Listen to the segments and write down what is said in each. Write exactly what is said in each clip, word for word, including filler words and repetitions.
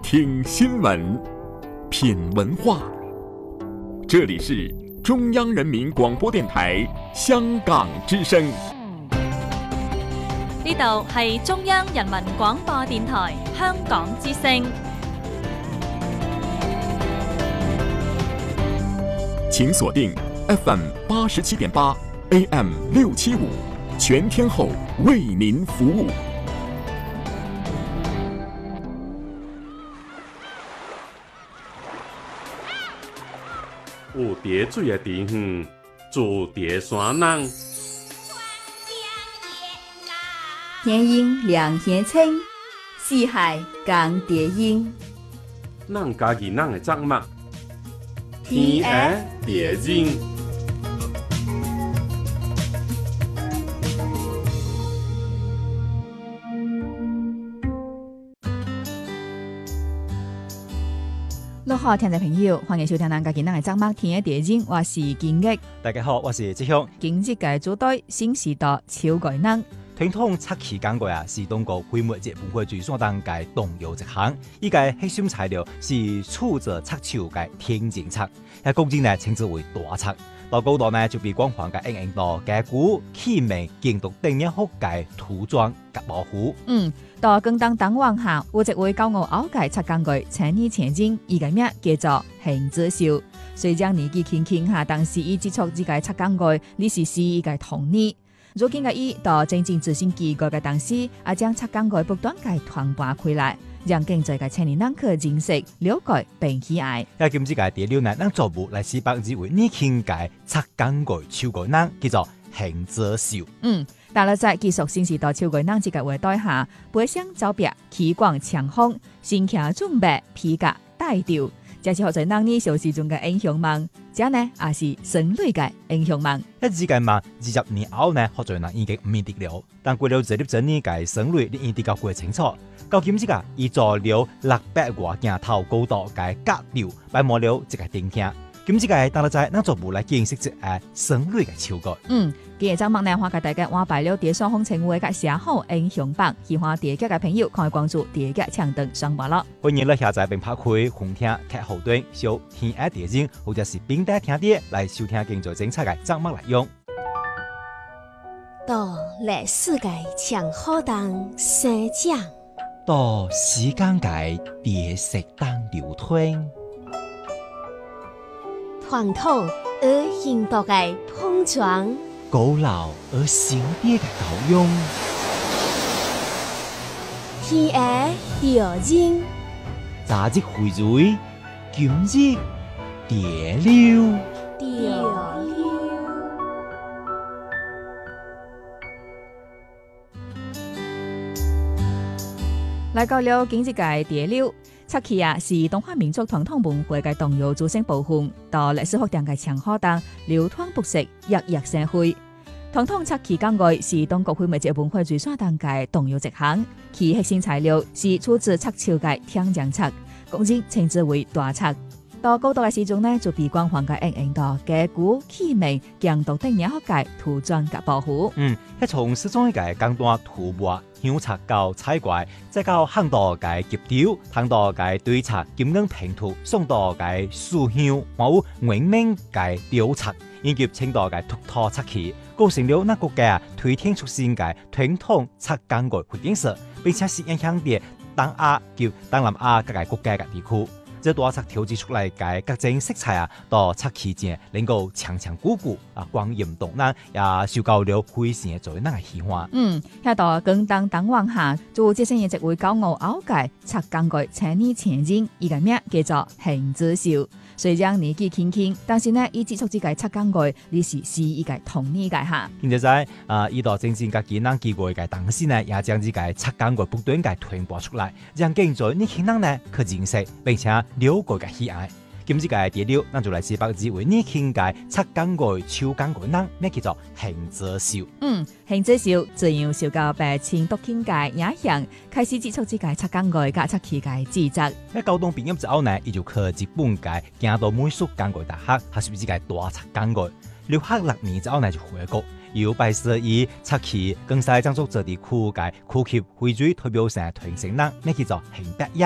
听新闻，品文化。这里是中央人民广播电台香港之声。 呢度係中央人民廣播電台香港之聲。 請鎖定 F M 八十七點八 A M 六七五，全天候為您服務。 有蝶水的地方，住蝶山人。 天陰涼天清，四海共蝶音。 咱家己咱的作物，天涯蝶音。 六號聽眾朋友，歡迎收聽咱家己咱的節目《天涯蝶音》，我是金玉。 大家好，我是志雄。 今日嘅組隊新時代超改人。 傳統漆器工具啊，是中國規模節本會最上當嘅動搖一項。依個核心材料是杵着漆樹嘅天井漆，喺古今呢稱之為大漆。到高度呢就被光環嘅應用到嘅古器皿、建築等一學嘅塗裝及保護。 嗯，到更當當往下，有一位高傲奧嘅漆工具，請你前進，伊個名叫做邢子秀。雖然年紀輕輕下，但是伊接觸呢個漆工具，你是是伊個童年。如今嘅伊到真正自身機構嘅當時，啊將漆工具不斷嘅傳播開來，讓更多嘅青年人去認識、了解並喜愛。 喺今次嘅第六呢，咱做部來四百字為年輕嘅漆工具超過人，叫做邢子秀。嗯， 但係在繼續新時代超過人這個話題下，背箱走壁、氣廣長風、身騎準備、皮革帶調。這是學在人呢小時中嘅英雄夢，這呢也是生類嘅英雄夢。 一之間嘛，二十年後呢，學在人已經唔認得了。但過了這粒真呢嘅生類，你認得較過清楚。到今次個，伊做了六百外鏡頭高度嘅格調，擺滿了一個頂廳。今次個，大家在咱做無來見識一誒生類嘅超過。 嗯，今日節目呢，我給大家安排了蝶雙風情會嘅寫好英雄榜，喜歡蝶劇嘅朋友可以關注蝶劇搶登上網咯。 歡迎你下載並拍開紅聽劇後端，小天涯蝶音或者是冰帶聽碟來收聽更多精彩嘅節目內容。 到歷史嘅搶好當生長， 到時間嘅蝶色當流通。 傳統而現代嘅碰撞， 古老而新啲嘅教養， 天涯蝶音， 昨日薈蕤，今日蝶溜。 蝶溜。 來到了今日嘅蝶溜。漆器啊，是東華民族傳統文化嘅重要組成部分。到歷史學堂嘅長河當流傳不息，日日生輝。傳統漆器工具是中國非物質文化最上當嘅重要一項。其核心材料是出自漆樹嘅天井漆，古人稱之為大漆。到高度嘅時鐘呢，就被光環嘅應用到嘅古器皿、建築等嘢學嘅塗裝及保護。 嗯，係從始終嘅簡單塗抹。香漆到彩繪，再到行道嘅結雕，行道嘅對漆、金剛平塗，送到嘅素香，還有文明嘅雕漆，以及青島嘅凸拓漆器，構成了那個嘅推天出新嘅傳統漆工具環境色，並且是影響啲東亞及東南亞各個國家嘅地區。這大漆調製出來嘅各種色彩啊，到漆器間能夠強強鼓鼓啊，光豔動人，也受到了非常多人嘅喜歡。 嗯，喺度更當當往下，做這些嘢就會高傲奧嘅漆工具，請你前進，伊個名叫做邢子秀。雖然年紀輕輕，但是呢，伊接觸這個漆工具，你是是伊個同年嘅嚇。 現在啊，伊到真正嘅技能機會嘅當時呢，也將這個漆工具不斷嘅傳播出來，讓更多年輕人呢去認識並且了解嘅喜愛。今次嘅第六，咱就來四百字為年輕嘅漆工具超工具人，咩叫做邢子秀。 嗯，邢子秀自幼受到白青獨興嘅影響，開始接觸這個漆工具加漆器嘅製作。 喺高中畢業之後呢，伊就去日本嘅京都美術工具大學學習這個大漆工具。留學六年之後呢，就回國。有拜師以漆器更使將做這啲酷嘅酷級薈蕤代表成傳承人，咩叫做邢白楊。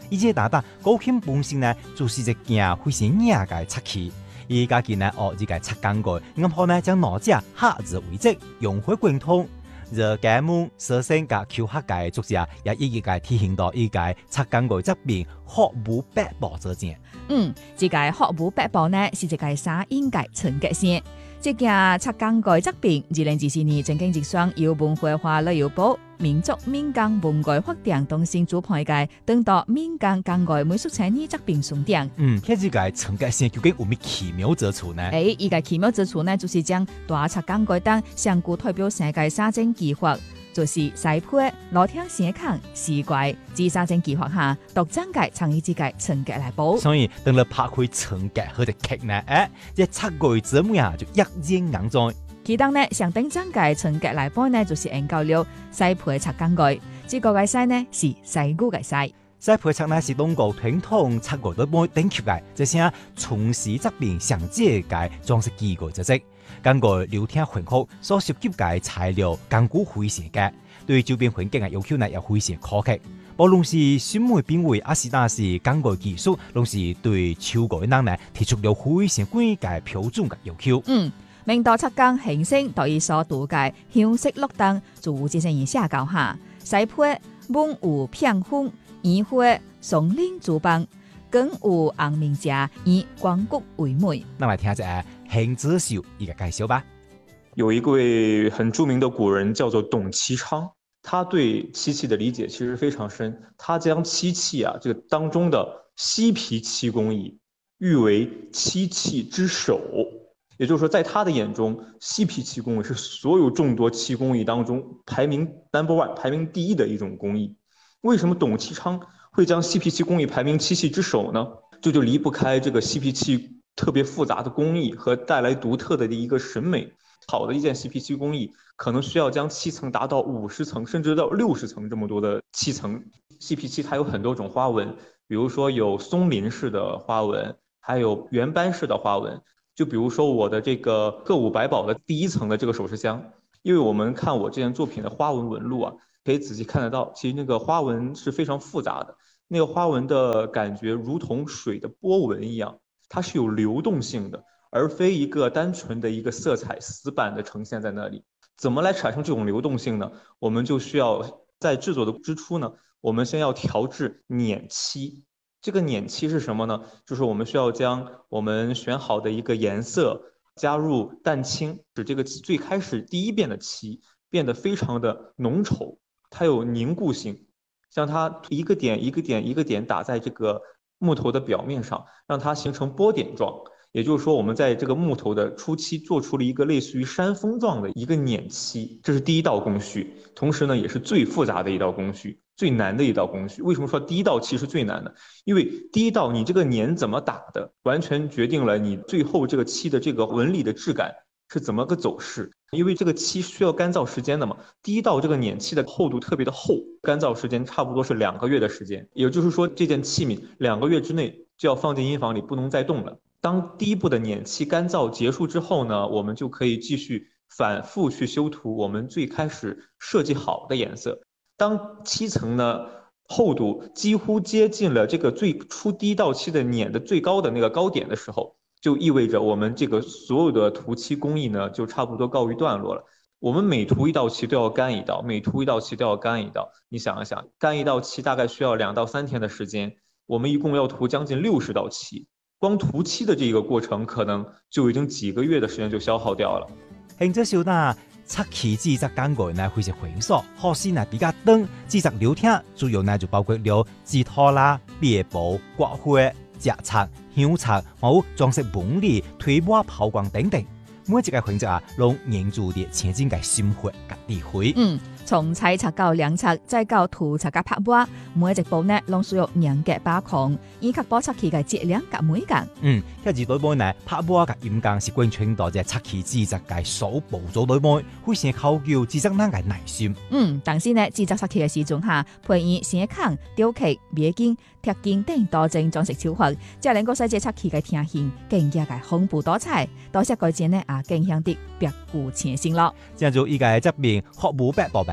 伊隻打打高興本身呢，就是一件非常硬嘅漆器。伊家己呢，學呢個漆工具，咁好呢，將哪隻下至為止，融會貫通。而家門首先甲求學嘅作者也一一個體現到伊個漆工具這邊學無八寶之前。 嗯，這個學無八寶呢，是一個啥應該純潔性。這件漆工具這邊二零二四年正經直上由文化花旅遊部民族民間文具發展中心主辦嘅，等到民間工具美術產業這邊送點。 嗯，睇這個純潔性究竟有咩奇妙之處呢？ 誒，伊個奇妙之處呢，就是將大漆工具當上具代表世界三種技法，就是西皮、羅聽、寫孔、絲怪，這三種技法下，獨增嘅創意之界純潔來補。 所以等你拍開純潔好隻劇呢，誒，這漆具之物啊就一應難盡。其當呢，上頂增嘅純潔來補呢，就是研究了西皮漆工具，這個嘅西呢是西古嘅西。西皮漆呢是中國傳統漆具裏面頂級嘅，這些從事側邊上階嘅裝飾技具之式。根據聊天環境所涉及嘅材料，堅固非常嘅，對周邊環境嘅要求呢也非常苛刻。無論是審美品味，還是但是工具技術，都是對超過人呢提出了非常高嘅標準嘅要求。嗯，明代漆工形成對伊所獨嘅香色綠燈，就進行下教下西皮滿有片粉，圓灰松林主棒，更有紅面夾，以光谷為美。那來聽下邢子秀一個介紹吧。 有一位很著名的古人叫做董其昌，他對漆器的理解其實非常深。他將漆器啊，這個當中的西皮漆工藝譽為漆器之首，也就是說，在他的眼中，西皮漆工藝是所有眾多漆工藝當中排名 number one、排名第一的一種工藝。為什麼董其昌會將西皮漆工藝排名漆器之首呢？這就離不開這個西皮漆特別複雜的工藝和帶來獨特的一個審美。好的一件西皮漆工藝，可能需要將漆層達到五十層，甚至到六十層這麼多的漆層。西皮漆它有很多種花紋，比如說有松林式的花紋，還有圓斑式的花紋。就比如說我的這個歌舞百寶的第一層的這個首飾箱，因為我們看我這件作品的花紋紋路啊，可以仔細看得到，其實那個花紋是非常複雜的，那個花紋的感覺如同水的波紋一樣，它是有流動性的，而非一個單純的一個色彩死板的呈現在那裡。怎麼來產生這種流動性呢？我們就需要在製作的之初呢，我們先要調製碾漆。這個碾漆是什麼呢？就是我們需要將我們選好的一個顏色加入蛋清，使這個最開始第一遍的漆變得非常的濃稠，它有凝固性，將它一個點一個點一個點打在這個木頭的表面上，讓它形成波點狀。也就是說，我們在這個木頭的初期做出了一個類似於山峰狀的一個碾漆，這是第一道工序，同時呢也是最複雜的一道工序，最難的一道工序。為什麼說第一道漆是最難的？因為第一道你這個碾怎麼打的，完全決定了你最後這個漆的這個紋理的質感是怎麼個走勢。因為這個漆需要乾燥時間的嘛，第一道這個碾漆的厚度特別的厚，乾燥時間差不多是兩個月的時間。也就是說，這件器皿兩個月之內就要放進陰房裡，不能再動了。當第一步的碾漆乾燥結束之後呢，我們就可以繼續反覆去修塗我們最開始設計好的顏色。當漆層呢厚度幾乎接近了這個最初第一道漆的碾的最高的那個高點的時候，就意味着我們這個所有的塗漆工藝呢就差不多告一段落了。我們每塗一道漆都要乾一道，每塗一道漆都要乾一道。你想一想，乾一道漆大概需要兩到三天的時間，我們一共要塗將近六十道漆。光塗漆的這個過程，可能就已經幾個月的時間就消耗掉了。 現在小呢，漆器製作工具呢非常繁瑣，耗時呢比較長，製作流程主要呢就包括了製陶啦、別布、刮灰、夾漆、香漆、冇裝飾紋理、推抹、拋光等等。每一個環節啊，攏凝注啲前進嘅心血和智慧。嗯，從採漆到量漆，再到塗漆嘅拍抹，每一步呢，攏需要嚴格把控，以確保漆器嘅質量和美感。嗯，一至對半呢，拍抹嘅嚴格是貫穿到只漆器製作嘅手步做對半，非常考究製作人嘅耐心。嗯，但是呢，製作漆器嘅時陣下，配以寫孔、雕刻、別鏡、貼鏡等多種裝飾手法，才能夠使這漆器嘅呈現更加嘅豐富多彩。多些改進呢啊，更向啲別具前進咯。正如依個側面學無八寶版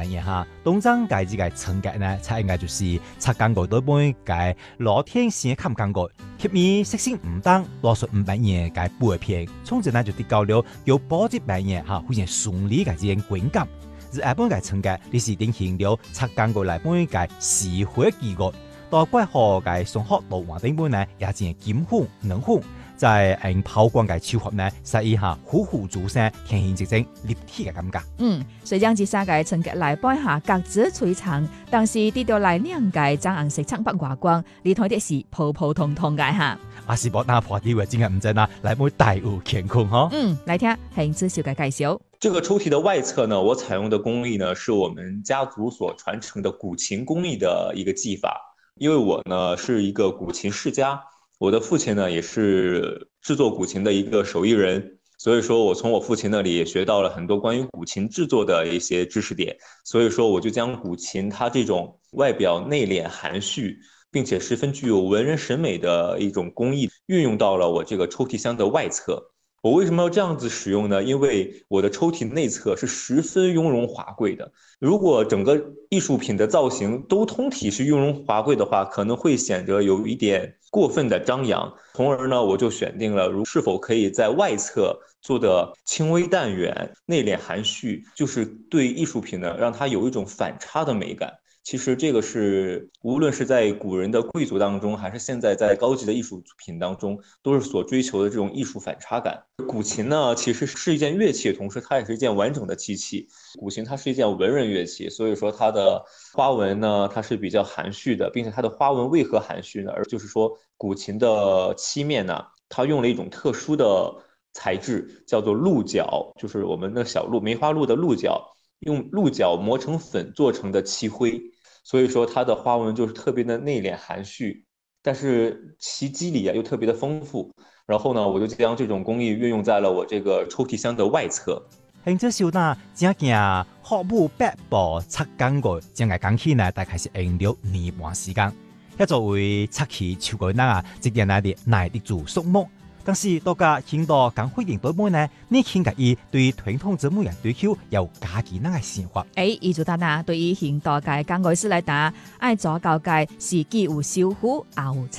扮演哈，東張介之嘅情節呢，才應該就是擦鋼蓋對本嘅羅天先砍鋼蓋，貼面色先唔當，多數唔扮演嘅背片，從此呢就跌到了有波折扮演哈，好似順利嘅這種觀感。而本嘅情節，你是定型了擦鋼蓋嚟本嘅時會機構，到怪河嘅上學到華頂本呢，也只係金紅能紅。在誒拋光嘅超合呢，實一下虎虎助聲，天形直正立體嘅感覺。 嗯，雖將這三個情節來擺下各自璀璨，但是跌到來兩個爭顏色蒼白華光，你睇的是普普通通嘅哈。 阿是博打破啲嘅真係唔正啦，來每大有乾坤嗬。 嗯，來聽邢志少嘅介紹。 這個抽屜的外側呢，我採用的工藝呢，是我們家族所傳承的古琴工藝的一個技法，因為我呢是一個古琴世家。我的父親呢，也是製作古琴的一個手藝人，所以說我從我父親那裡也學到了很多關於古琴製作的一些知識點，所以說我就將古琴它這種外表內斂含蓄，並且十分具有文人審美的一種工藝，運用到了我這個抽屜箱的外側。我為什麼要這樣子使用呢？因為我的抽屜內側是十分雍容華貴的。如果整個藝術品的造型都通體是雍容華貴的話，可能會顯得有一點過分的張揚。從而呢，我就選定了如是否可以在外側做得輕微淡遠、內斂含蓄，就是對藝術品呢，讓它有一種反差的美感。其實這個是無論是在古人的貴族當中，還是現在在高級的藝術品當中，都是所追求的這種藝術反差感。古琴呢，其實是一件樂器，同時它也是一件完整的機器。古琴它是一件文人樂器，所以說它的花紋呢，它是比較含蓄的，並且它的花紋為何含蓄呢？而就是說古琴的漆面呢，它用了一種特殊的材質，叫做鹿角，就是我們的小鹿，梅花鹿的鹿角，用鹿角磨成粉做成的漆灰。所以說它的花紋就是特別的內斂含蓄，但是其肌理啊又特別的豐富。然後呢，我就將這種工藝運用在了我這個抽屜箱的外側。 現在小娜正件學武八步擦鋼蓋，正係講起呢，大概是用了年半時間。一作為擦起超過那啊，即係那啲耐得住樹木。但是大家聽到講會點對妹呢？你傾格意對傳統節目人對口有加幾那個想法？ 誒，依就得啦，對於現代嘅鋼蓋師嚟打，愛左教界是既有修護，也有